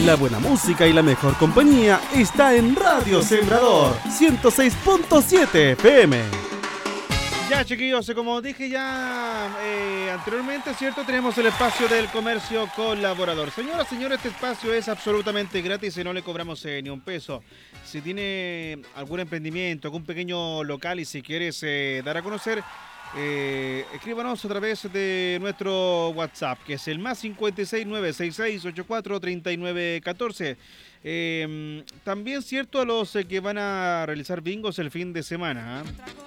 La buena música y la mejor compañía está en Radio Sembrador 106.7 FM. Ya, chiquillos, como dije ya anteriormente, ¿cierto? Tenemos el espacio del comercio colaborador. Señoras, señores, este espacio es absolutamente gratis y no le cobramos ni un peso. Si tiene algún emprendimiento, algún pequeño local y si quieres dar a conocer, escríbanos a través de nuestro WhatsApp, que es el +56 966 84 39 14. También, ¿cierto? A los que van a realizar bingos el fin de semana.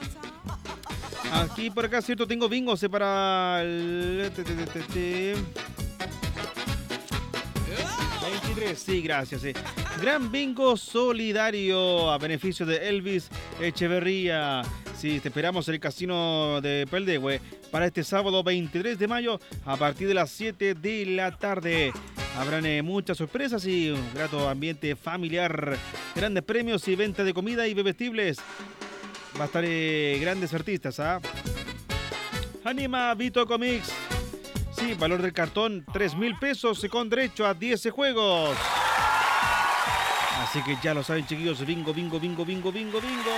Aquí por acá, cierto, tengo bingos para el 23, sí, gracias. Gran bingo solidario a beneficio de Elvis Echeverría. Sí, te esperamos en el casino de Peldehue para este sábado 23 de mayo a partir de las 7 de la tarde. Habrán muchas sorpresas y un grato ambiente familiar, grandes premios y venta de comida y bebestibles. Va a estar grandes artistas, ¿ah? Anima Vito Comics. Sí, valor del cartón 3,000 pesos con derecho a 10 juegos. Así que ya lo saben, chiquillos. Bingo, bingo, bingo, bingo, bingo, bingo.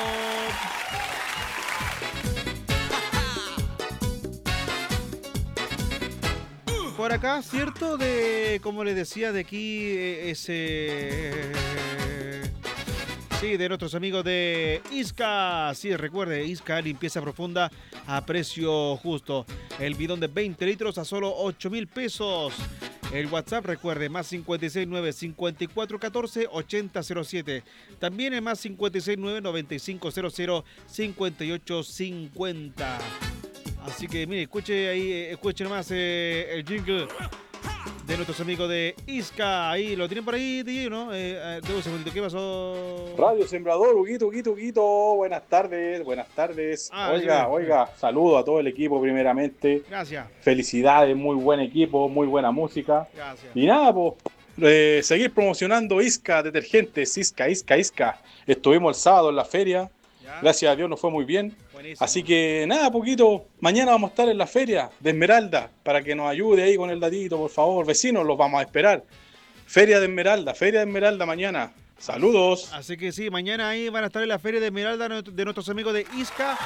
Por acá, ¿cierto? Como les decía, de aquí sí, de nuestros amigos de Isca. Sí, recuerde, Isca, limpieza profunda a precio justo. El bidón de 20 litros a solo 8,000 pesos. El WhatsApp, recuerde, +56 9 54 14 80 07. También el +56 9 95 00 58 50. Así que, mire, escuche nomás el jingle de nuestros amigos de Isca. Ahí lo tienen por ahí, DJ, ¿no? Un segundito, ¿qué pasó? Radio Sembrador, Huguito. Buenas tardes. Sí. Oiga, saludo a todo el equipo primeramente. Gracias. Felicidades, muy buen equipo, muy buena música. Gracias. Y nada, pues, seguir promocionando Isca Detergentes, Isca. Estuvimos el sábado en la feria. ¿Ya? Gracias a Dios nos fue muy bien. Buenísimo. Así que nada, poquito. Mañana vamos a estar en la feria de Esmeralda para que nos ayude ahí con el datito, por favor. Vecinos, los vamos a esperar. Feria de Esmeralda mañana. Saludos. Así que sí, mañana ahí van a estar en la Feria de Esmeralda de nuestros amigos de Isca.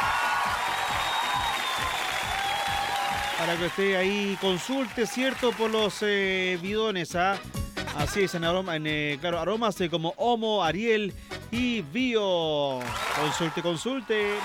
Para que usted ahí consulte, ¿cierto? Por los bidones, ¿ah? Así es, claro, aromas como Homo, Ariel y Bio. Consulte.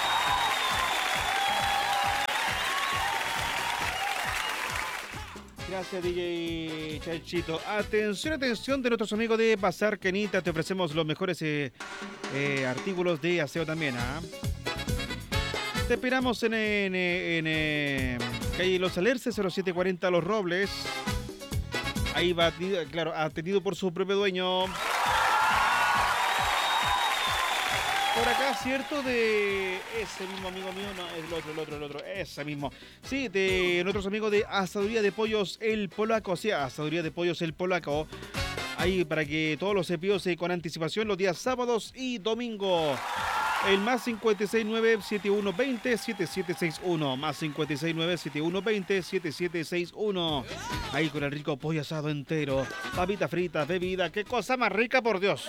Gracias, DJ Chanchito. Atención de nuestros amigos de Bazar Kenita. Te ofrecemos los mejores artículos de aseo también, ¿ah? Te esperamos en calle Los Alerces, 0740 Los Robles. Ahí va, claro, atendido por su propio dueño. Por acá, ¿cierto? De ese mismo amigo mío, no, es el otro, ese mismo. Sí, de nuestros amigos de Asaduría de Pollos El Polaco, sí, Asaduría de Pollos El Polaco. Ahí para que todos los envíos con anticipación los días sábados y domingo. El +56 9 71 20 7761. +56 9 71 20 7761. Ahí con el rico pollo asado entero. Papitas fritas, bebida. ¡Qué cosa más rica, por Dios!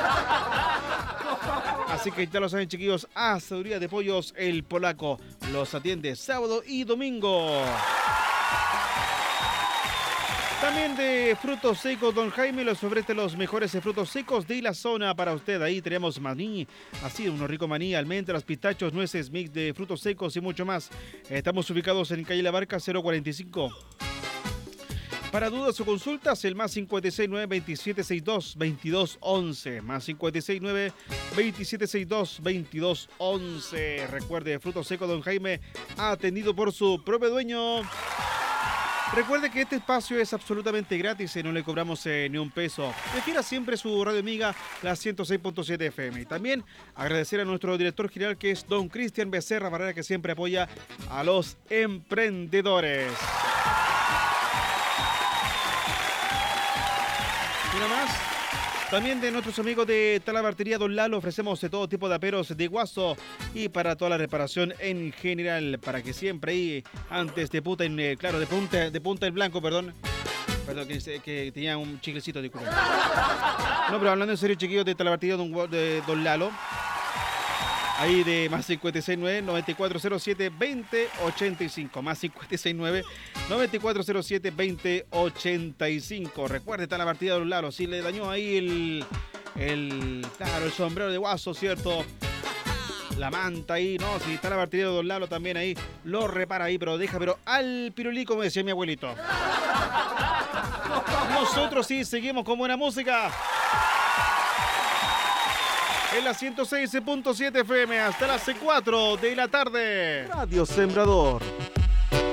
Así que ya lo saben, chiquillos. Asaduría de Pollos El Polaco. Los atiende sábado y domingo. También de frutos secos, Don Jaime les ofrece los mejores frutos secos de la zona para usted. Ahí tenemos maní, así unos ricos maní, almendras, pistachos, nueces, mix de frutos secos y mucho más. Estamos ubicados en calle La Barca 045. Para dudas o consultas, el +56 9 27 62 22 11. +56 9 27 62 22 11. Recuerde, frutos secos, Don Jaime, atendido por su propio dueño. Recuerde que este espacio es absolutamente gratis y no le cobramos ni un peso. Prefiera siempre su radio amiga, la 106.7 FM. Y también agradecer a nuestro director general, que es don Cristian Becerra Barrera, que siempre apoya a los emprendedores. Una más. También de nuestros amigos de Talabartería Don Lalo ofrecemos de todo tipo de aperos de guaso y para toda la reparación en general, para que siempre ahí, antes de punta el blanco, Perdón, que tenía un chiclecito, disculpe. No, pero hablando en serio, chiquillos, de la partida de Don Lalo. Ahí de más 569-9407-2085. Más 569-9407-2085. Recuerde, está la partida de Don Lalo. Si le dañó ahí el sombrero de Guaso, ¿cierto? La manta ahí, ¿no? Si está la partida de Don Lalo también ahí, lo repara ahí, pero al pirulí, como decía mi abuelito. Nosotros sí seguimos con buena música. En la 106.7 FM hasta las 4 de la tarde. Radio Sembrador.